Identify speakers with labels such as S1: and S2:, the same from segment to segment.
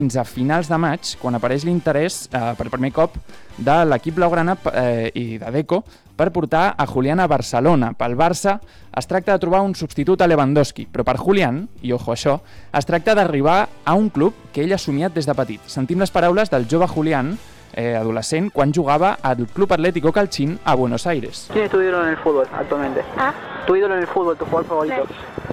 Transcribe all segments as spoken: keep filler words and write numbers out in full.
S1: fins a finals de maig, quan apareix l'interès eh, per primer cop de l'equip blaugrana eh, i de Deco per portar a Julián a Barcelona. Pel Barça es tracta de trobar un substitut a Lewandowski, però per Julián, i ojo això, es tracta d'arribar a un club que ell ha somiat des de petit. Sentim les paraules del jove Julián, eh, adolescent, quan jugava al Club Atlético Calchín a Buenos Aires.
S2: ¿Quién es tu ídolo en el fútbol actualmente?
S3: ¿Ah?
S2: Tu ídolo en el fútbol, tu jugador favorito.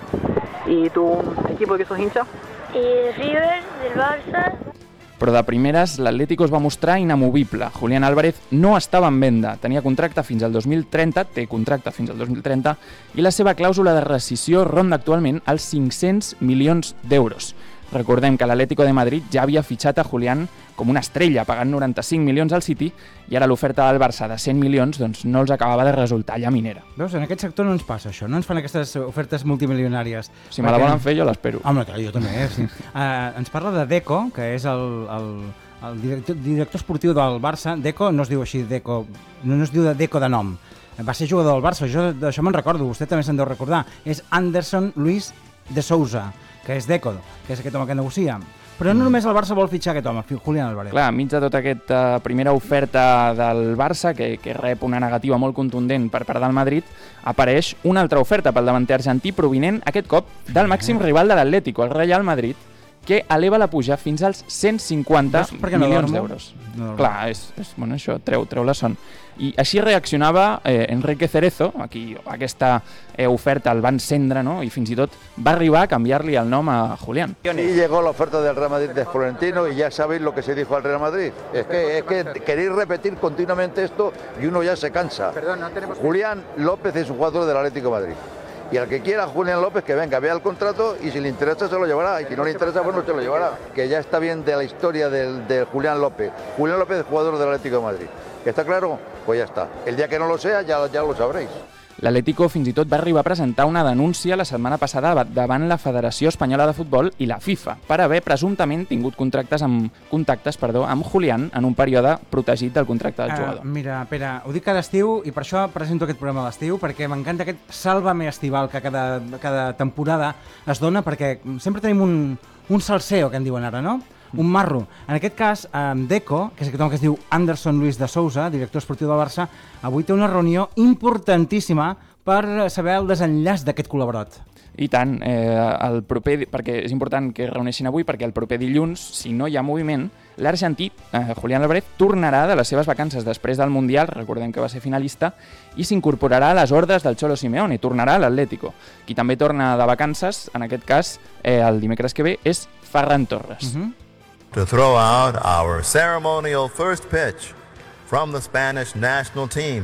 S3: Sí.
S2: ¿Y tu equipo de que sos hincha?
S3: Y River, del Barça.
S1: Però de primeres l'Atlético es va mostrar inamovible. Julián Álvarez no estava en venda, tenia contracte fins al dos mil trenta, té contracte fins al dos mil trenta, i la seva clàusula de rescissió ronda actualment els cinc-cents milions d'euros. Recordem que l'Atlético de Madrid ja havia fitxat a Julián com una estrella, pagant noranta-cinc milions al City, i ara l'oferta del Barça de cent milions doncs, no els acabava de resultar llaminera.
S4: Veus, en aquest sector no ens passa això, no ens fan aquestes ofertes multimilionàries.
S1: Si me la volen fer, jo l'espero.
S4: Home, jo també, eh? Sí. uh, ens parla de Deco, que és el, el, el director, director esportiu del Barça. Deco no es diu així, Deco, no, no es diu de Deco de nom. Va ser jugador del Barça, jo d'això me'n recordo, vostè també se'n deu recordar. És Anderson Luis de Sousa, que és Deco, que és aquest home que negocia. Però no només el Barça vol fitxar aquest home, Julián Álvarez.
S1: Clar, enmig de tota aquesta primera oferta del Barça, que, que rep una negativa molt contundent per part del Madrid, apareix una altra oferta pel davanter argentí provinent, aquest cop, del màxim rival de l'Atlético, el Real Madrid, que eleva la puja fins als cent cinquanta milions d'euros.
S4: No,
S1: Clar, és, és, bueno, això treu, treu la son. I així reaccionava eh, Enrique Cerezo, aquí aquesta eh, oferta el va encendre, ¿no? I fins i tot va arribar a canviar-li el nom a Julián.
S5: Y llegó la oferta del Real Madrid de Florentino y ya sabéis lo que se dijo al Real Madrid. Es que, es que queréis repetir continuamente esto y uno ya se cansa.
S2: Perdón, no tenemos...
S5: Julián López es un jugador del Atlético de Madrid. Y al que quiera Julián López, que venga, vea el contrato y si le interesa se lo llevará. Y si no le interesa, bueno, se lo llevará. Que ya está bien de la historia del, de Julián López. Julián López es jugador del Atlético de Madrid. ¿Está claro? Pues ya está. El día que no lo sea, ya, ya lo sabréis.
S1: L'Atlético fins i tot va arribar a presentar una denúncia la setmana passada davant la Federació Espanyola de Futbol i la FIFA per haver presumptament tingut contractes amb, contactes perdó, amb Julián en un període protegit del contracte del jugador.
S4: Uh, mira, Pere, ho dic cada estiu i per això presento aquest programa a l'estiu, perquè m'encanta aquest Sálvame estival que cada, cada temporada es dona, perquè sempre tenim un, un salseo, que en diuen ara, no? Un marro. En aquest cas, um, Deco, que és aquest home que es diu Anderson Luis de Sousa, director esportiu del Barça, avui té una reunió importantíssima per saber el desenllaç d'aquest col·laborat.
S1: I tant, eh, el proper, perquè és important que es reuneixin avui, perquè el proper dilluns, si no hi ha moviment, l'argentí, eh, Julián Álvarez, tornarà de les seves vacances després del Mundial, recordem que va ser finalista, i s'incorporarà a les ordres del Cholo Simeone, tornarà a l'Atlético. Qui també torna de vacances, en aquest cas, eh, el dimecres que ve, és Ferran Torres.
S4: Uh-huh.
S6: To throw out our ceremonial first pitch from the Spanish national team,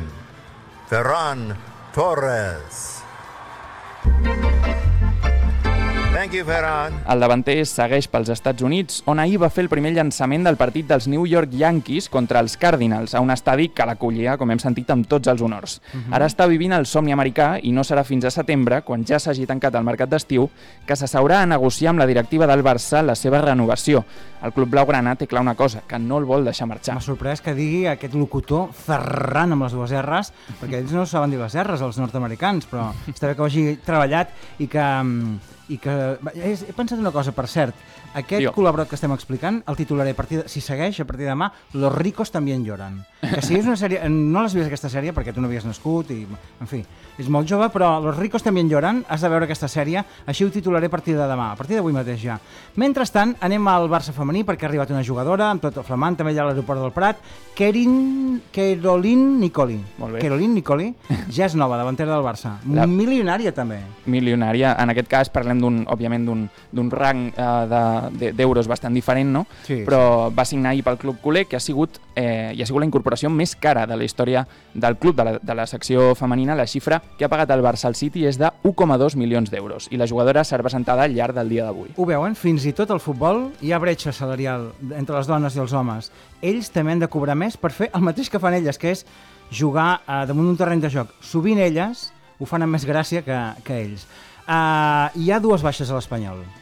S6: Ferran Torres. Thank you, Ferran.
S1: El davanter segueix pels Estats Units, on ahir va fer el primer llançament del partit dels New York Yankees contra els Cardinals, a un estadi que l'acollia, com hem sentit, amb tots els honors. Uh-huh. Ara està vivint el somni americà i no serà fins a setembre, quan ja s'hagi tancat el mercat d'estiu, que s'asseurà a negociar amb la directiva del Barça la seva renovació. El club blaugrana té clar una cosa, que no el vol deixar marxar.
S4: M'ha sorprès que digui aquest locutor Ferran amb les dues erres, perquè ells no saben dir les erres, els nord-americans, però està bé que ho hagi treballat i que... i que... He pensat una cosa, per cert, aquest
S1: Dio.
S4: col·laborat que estem explicant, el titularé a partir de, si segueix, a partir de demà, Los ricos también lloran. Que si és una sèrie, no l'has vist aquesta sèrie perquè tu no havies nascut i, en fi, és molt jove, però Los ricos también lloran, has de veure aquesta sèrie, així ho titularé a partir de demà, a partir d'avui mateix ja. Mentrestant, anem al Barça femení perquè ha arribat una jugadora, amb tot el flamant, també allà a l'aeroport del Prat, Kerin, Caroline Nicoli.
S1: Molt bé.
S4: Caroline Nicoli, ja és nova, davantera del Barça.
S1: La...
S4: Milionària també.
S1: Milionària, en aquest cas parlem d'un, òbviament, d'un, d'un rang eh, de, de, d'euros bastant diferent, no?
S4: Sí,
S1: Però sí. Va signar ahir pel Club Culer, que ha sigut, eh, i ha sigut la incorporació més cara de la història del club, de la, de la secció femenina. La xifra que ha pagat el Barça al City és de u coma dos milions d'euros i la jugadora serà presentada al llarg del dia d'avui.
S4: Ho veuen? Fins i tot al futbol hi ha bretxa salarial entre les dones i els homes. Ells també han de cobrar més per fer el mateix que fan elles, que és jugar eh, damunt d'un terreny de joc. Sovint elles ho fan amb més gràcia que, que ells. Uh, hi ha dues baixes a l'Espanyol.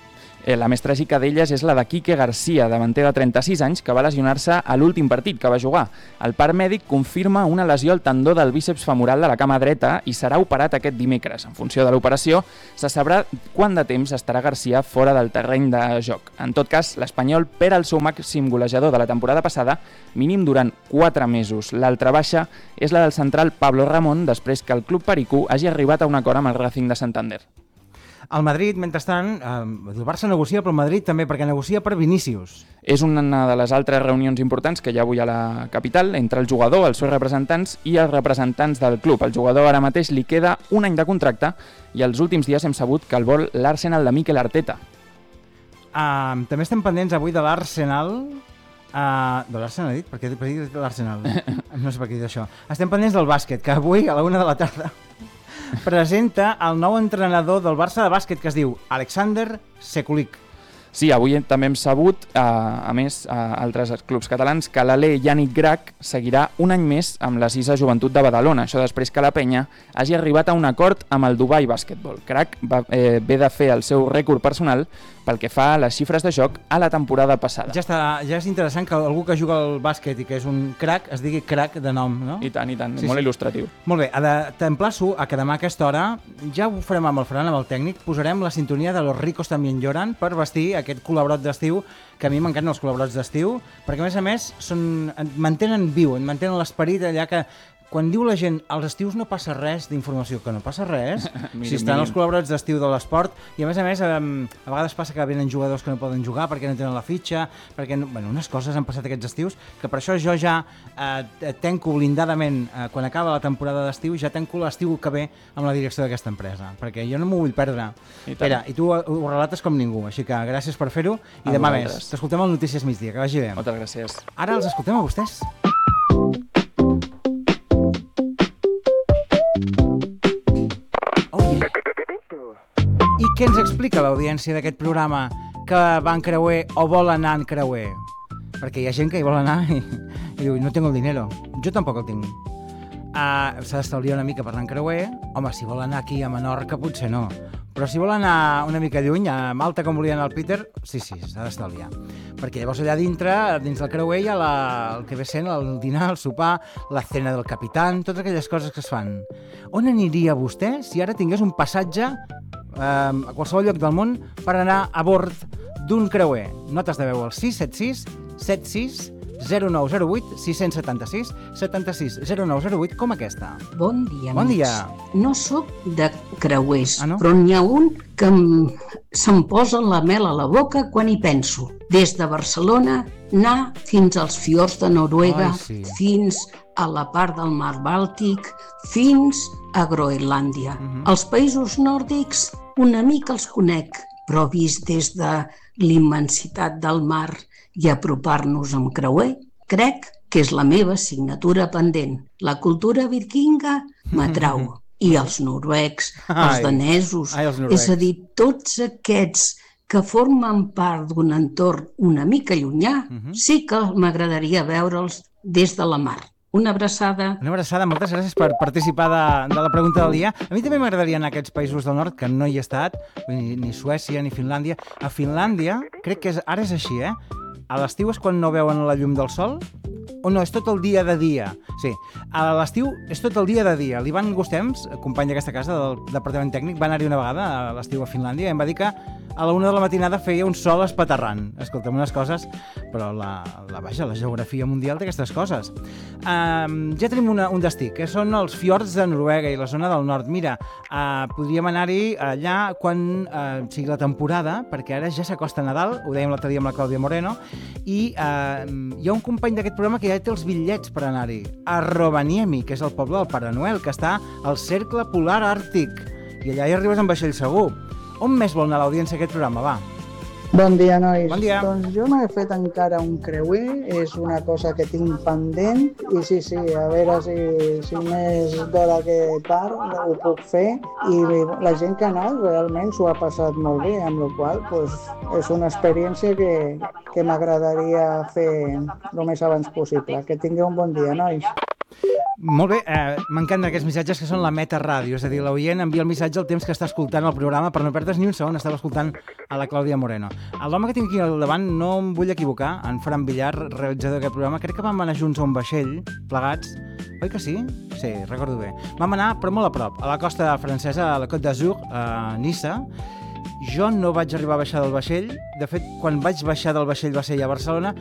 S1: Eh, la més tràgica d'elles és la de Quique García, davanter de trenta-sis anys, que va lesionar-se a l'últim partit que va jugar. El part mèdic confirma una lesió al tendó del bíceps femoral de la cama dreta i serà operat aquest dimecres. En funció de l'operació, se sabrà quant de temps estarà García fora del terreny de joc. En tot cas, l'Espanyol perd el seu màxim golejador de la temporada passada, mínim durant quatre mesos. L'altra baixa és la del central Pablo Ramón, després que el club pericú hagi arribat a un acord amb el Racing de Santander.
S4: El Madrid, mentrestant, eh, el Barça negocia, però el Madrid també, perquè negocia per Vinícius.
S1: És una de les altres reunions importants que hi ha avui a la capital, entre el jugador, els seus representants i els representants del club. El jugador ara mateix li queda un any de contracte i els últims dies hem sabut que el vol l'Arsenal de Mikel Arteta.
S4: Uh, també estem pendents avui de l'Arsenal... Uh, de l'Arsenal, he dit? Per què he dit l'Arsenal? No sé per què he dit això. Estem pendents del bàsquet, que avui a la una de la tarda presenta el nou entrenador del Barça de bàsquet, que es diu Alexander Sekulic.
S1: Sí, avui també hem sabut, eh, a més, a altres clubs catalans, que l'alè Yannick Grach seguirà un any més amb la Sisa Joventut de Badalona. Això després que la penya hagi arribat a un acord amb el Dubai Basketball. Grach va, eh, ve de fer el seu rècord personal pel que fa a les xifres de joc a la temporada passada.
S4: Ja, està, ja és interessant que algú que juga al bàsquet i que és un crac es digui crac de nom, no?
S1: I tant, i tant,
S4: sí,
S1: molt
S4: sí.
S1: il·lustratiu.
S4: Molt bé, t'emplaço a que demà a aquesta hora, ja ho farem amb el Ferran, amb el tècnic, posarem la sintonia de Los Ricos También Lloran per vestir aquest col·laborat d'estiu, que a mi m'encanten els col·laborats d'estiu, perquè a més a més són, et mantenen viu, et mantenen l'esperit allà que... Quan diu la gent, als estius no passa res d'informació, que no passa res, mínim, si estan mínim. Els col·laborats d'estiu de l'esport, i a més a més, a vegades passa que venen jugadors que no poden jugar perquè no tenen la fitxa, perquè no, bueno, unes coses han passat aquests estius, que per això jo ja eh, tenco blindadament, eh, quan acaba la temporada d'estiu, ja tenco l'estiu que ve amb la direcció d'aquesta empresa, perquè jo no m'ho vull perdre. I Pere, i tu ho, ho relates com ningú, així que gràcies per fer-ho, i a demà més. T'escoltem al Notícies Migdia, que vagi bé.
S1: Moltes gràcies.
S4: Ara els escoltem a vostès. I què ens explica l'audiència d'aquest programa que va en creuer o vol anar en creuer? Perquè hi ha gent que hi vol anar i, i diu, no tengo el dinero. Jo tampoc el tinc. Uh, S'ha d'estalviar una mica per anar en creuer. Home, si vol anar aquí a Menorca, potser no. Però si vol anar una mica lluny, a Malta, com volia anar el Peter, sí, sí, s'ha d'estalviar. Perquè llavors allà dintre, dins del creuer, hi ha la, el que ve sent el dinar, el sopar, la cena del capitán, totes aquelles coses que es fan. On aniria vostè si ara tingués un passatge a qualsevol lloc del món per anar a bord d'un creuer? Notes de veu al sis set sis set sis zero nou zero vuit sis set sis set sis zero nou zero vuit, com aquesta.
S7: Bon dia,
S4: bon dia.
S7: No sóc de creuers,
S4: ah, no?
S7: però n'hi ha un que em, se'm posa la mel a la boca quan hi penso. Des de Barcelona anar fins als fiords de Noruega,
S4: Ai, sí.
S7: fins a la part del mar Bàltic, fins a Groenlàndia. Uh-huh. Els països nòrdics una mica els conec, però vist des de l'immensitat del mar i apropar-nos amb creuer, crec que és la meva assignatura pendent. La cultura vikinga m'atrau. I els noruecs, els
S4: Ai.
S7: danesos,
S4: Ai, els noruecs.
S7: és a dir, tots aquests que formen part d'un entorn una mica llunyà, uh-huh. sí que m'agradaria veure'ls des de la mar. Una abraçada.
S4: Una abraçada, moltes gràcies per participar de, de la pregunta del dia. A mi també m'agradaria anar a aquests països del nord, que no hi he estat, ni, ni Suècia ni Finlàndia. A Finlàndia, crec que és, ara és així, eh? A l'estiu és quan no veuen la llum del sol? O no, és tot el dia de dia? Sí, a l'estiu és tot el dia de dia. L'Ivan Gustems, company d'aquesta casa del departament tècnic, va anar-hi una vegada a l'estiu a Finlàndia i em va dir que a la una de la matinada feia un sol espaterrant. Escolta'm, unes coses, però la, la, vaja, la geografia mundial té aquestes coses. Um, ja tenim una, un destí, que són els fiords de Noruega i la zona del nord. Mira, uh, podríem anar-hi allà quan uh, sigui la temporada, perquè ara ja s'acosta Nadal, ho dèiem l'altre dia amb la Clàudia Moreno, i uh, hi ha un company d'aquest programa que ja té els bitllets per anar-hi, a Rovaniemi, que és el poble del Pare Noel, que està al cercle polar àrtic, i allà hi arribes amb vaixell segur. On més vol anar l'audiència aquest programa, va?
S8: Bon dia, nois.
S4: Bon dia.
S8: Doncs jo no he fet encara un creuer, és una cosa que tinc pendent, i sí, sí, a veure si, si més d'hora que tard ho puc fer, i la gent que ha anat realment s'ho ha passat molt bé, amb la qual cosa pues, és una experiència que, que m'agradaria fer el més abans possible. Que tingueu un bon dia, nois.
S4: Molt bé, eh, m'encanten aquests missatges que són la meta ràdio, és a dir, l'oient envia el missatge al temps que està escoltant el programa, per no perdre's ni un segon, estava escoltant a la Clàudia Moreno. L'home que tinc aquí al davant, no em vull equivocar, en Fran Villar, realitzador d'aquest programa, crec que vam anar junts a un vaixell, plegats, oi que sí? Sí, recordo bé. Vam anar, però molt a prop, a la costa francesa, a la Côte d'Azur, a Niça. Jo no vaig arribar a baixar del vaixell, de fet, quan vaig baixar del vaixell va ser ja a Barcelona,